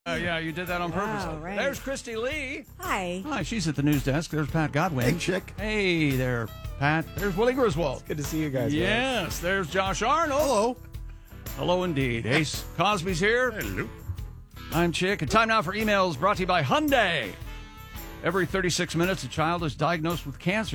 Yeah, you did that on purpose. right. There's Christy Lee. Hi. Hi, she's at the news desk. There's Pat Godwin. Hey, chick. Hey there, Pat. There's Willie Griswold. Good to see you guys. Yes, there's Josh Arnold. Hello. Hello indeed. Ace Cosby's here. Hello. I'm Chick. And time now for emails brought to you by Hyundai. Every 36 minutes, a child is diagnosed with cancer.